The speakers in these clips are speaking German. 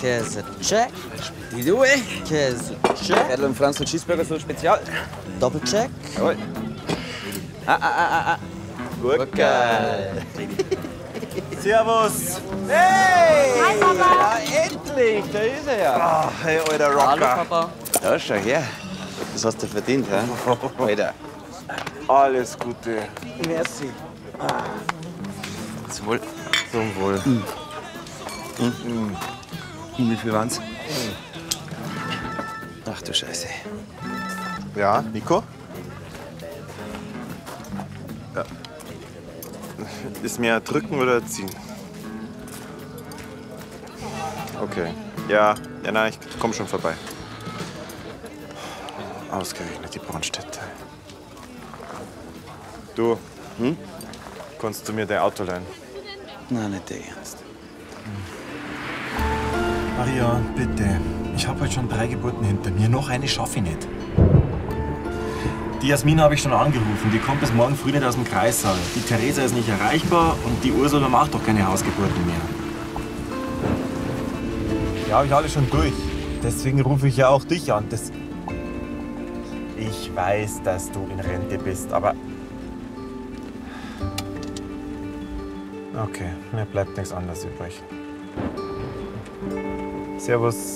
Käse, check. Die Due. Käse, check. Erdl und Franz und Cheeseburger so Spezial. Doppelcheck. Jawohl. Gurke. Servus. Hey! Hi, Papa. Ja, endlich, da ist er ja. Oh, hey, alter Rocker. Hallo, Papa. Ja, schau her. Das hast du verdient, hä? Alter. Alles Gute. Merci. Zum Wohl. Zum Wohl. Wie viel waren's? Ach du Scheiße. Ja, Nico? Ja. Ist mehr drücken oder ziehen? Okay. Ja, nein, ich komm schon vorbei. Ausgerechnet die Brandstätte. Du, kannst du mir dein Auto leihen? Na, nicht der Ernst. Maria, bitte. Ich habe heute schon 3 Geburten hinter mir. Noch eine schaffe ich nicht. Die Jasmina habe ich schon angerufen. Die kommt bis morgen früh nicht aus dem Kreissaal. Die Theresa ist nicht erreichbar und die Ursula macht doch keine Hausgeburten mehr. Ja, habe ich alles schon durch. Deswegen rufe ich ja auch dich an. Ich weiß, dass du in Rente bist, aber... Okay, mir bleibt nichts anderes übrig. Servus.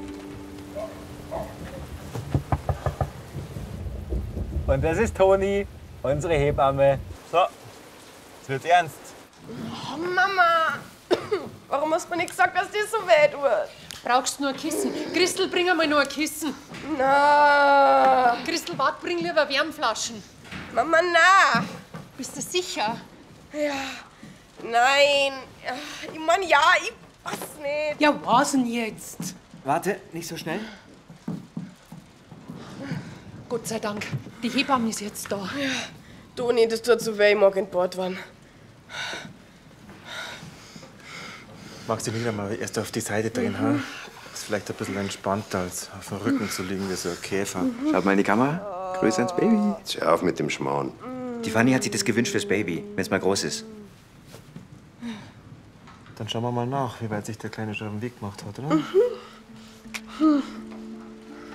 Und das ist Toni, unsere Hebamme. So, jetzt wird's ernst. Oh, Mama, warum hast du mir nicht gesagt, dass dir so weh tut? Brauchst du nur ein Kissen? Christel, bring einmal nur ein Kissen. Na, Christel, wart, bring lieber Wärmflaschen. Mama, na. Bist du sicher? Ja, nein. Ich mein, ja, ich weiß nicht. Ja, was denn jetzt? Warte, nicht so schnell. Gott sei Dank, die Hebamme ist jetzt da. Toni, das tut so weh, ich mag in Bord waren. Magst du nicht einmal erst auf die Seite drehen, ha? Ist vielleicht ein bisschen entspannter, als auf dem Rücken zu liegen wie so ein Käfer. Schaut mal in die Kamera. Grüße ans Baby. Jetzt hör auf mit dem Schmarrn. Die Fanny hat sich das gewünscht fürs Baby, wenn es mal groß ist. Dann schauen wir mal nach, wie weit sich der Kleine schon auf den Weg gemacht hat, oder?